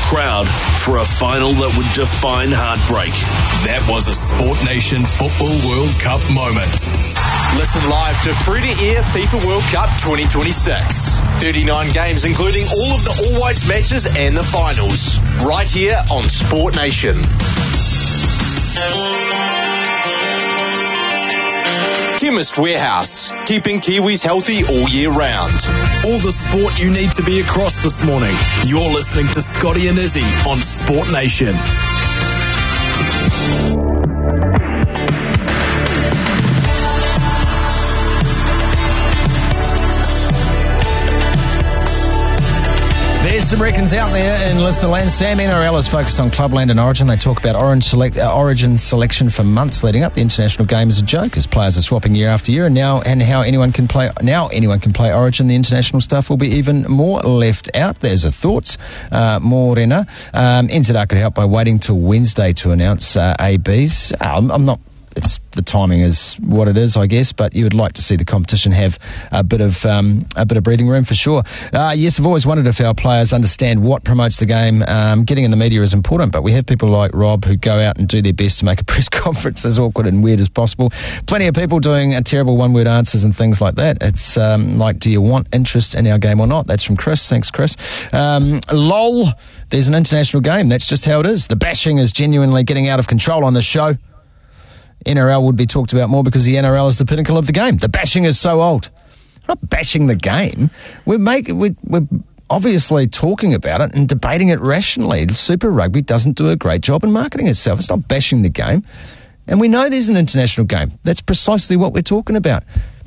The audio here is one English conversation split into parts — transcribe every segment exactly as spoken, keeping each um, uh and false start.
crowd for a final that would define heartbreak. That was a Sport Nation Football World Cup moment. Listen live to free-to-air FIFA World Cup twenty twenty-six. thirty-nine games, including all of the All Whites matches and the finals. Right here on Sport Nation. Chemist Warehouse, keeping Kiwis healthy all year round. All the sport you need to be across this morning. You're listening to Scotty and Izzy on Sport Nation. There's some reckons out there in Listerland. Sam N R L is focused on Clubland and Origin. They talk about Orange select, uh, Origin selection for months leading up. The international game is a joke as players are swapping year after year, and now and how anyone can play now anyone can play Origin. The international stuff will be even more left out. There's a thoughts, uh, Morena. Um, N Z R could help by waiting till Wednesday to announce uh, A Bs. Uh, I'm, I'm not. It's the timing is what it is, I guess, but you would like to see the competition have a bit of um, a bit of breathing room for sure. Uh, yes, I've always wondered if our players understand what promotes the game. Um, getting in the media is important, but we have people like Rob who go out and do their best to make a press conference as awkward and weird as possible. Plenty of people doing a terrible one-word answers and things like that. It's um, like, do you want interest in our game or not? That's from Chris. Thanks, Chris. Um, lol, there's an international game. That's just how it is. The bashing is genuinely getting out of control on this show. N R L would be talked about more because the N R L is the pinnacle of the game. The bashing is so old. We're not bashing the game. We're, make, we're, we're obviously talking about it and debating it rationally. Super Rugby doesn't do a great job in marketing itself. It's not bashing the game. And we know there's an international game. That's precisely what we're talking about.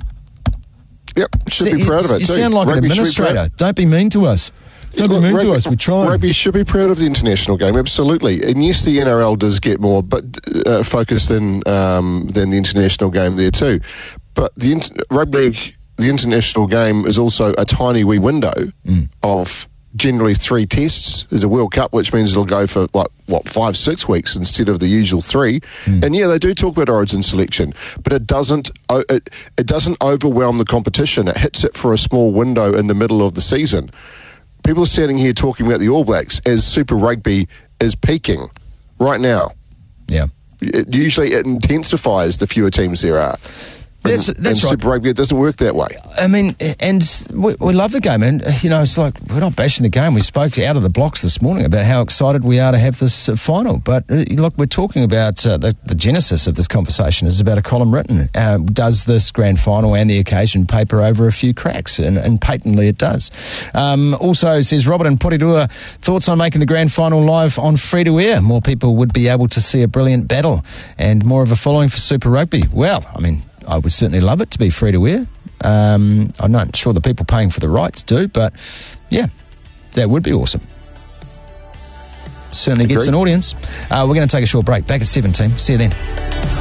Yep, should be proud of it You too. sound like Rugby an administrator. Don't be mean to us. Don't be mean to us, we try. Rugby should be proud of the international game, absolutely. And yes, the N R L does get more but uh, focus than um, than the international game there too. But the inter- rugby, the international game is also a tiny wee window mm. of generally three tests. There's a World Cup, which means it'll go for like what five, six weeks instead of the usual three. Mm. And yeah, they do talk about Origin selection, but it doesn't it, it doesn't overwhelm the competition. It hits it for a small window in the middle of the season. People are standing here talking about the All Blacks as Super Rugby is peaking right now. Yeah. It, usually it intensifies the fewer teams there are. That's, and, that's and right. Super Rugby, it doesn't work that way. I mean, and we, we love the game. And, you know, it's like, we're not bashing the game. We spoke out of the blocks this morning about how excited we are to have this uh, final. But, uh, look, we're talking about uh, the, the genesis of this conversation is about a column written. Uh, does this grand final and the occasion paper over a few cracks? And, and patently it does. Um, also, says Robert and Porirua, thoughts on making the grand final live on free-to-air? More people would be able to see a brilliant battle and more of a following for Super Rugby. Well, I mean, I would certainly love it to be free to wear. Um, I'm not sure the people paying for the rights do, but yeah, that would be awesome. Certainly Agreed. Gets an audience. Uh, we're going to take a short break. Back at seventeen. See you then.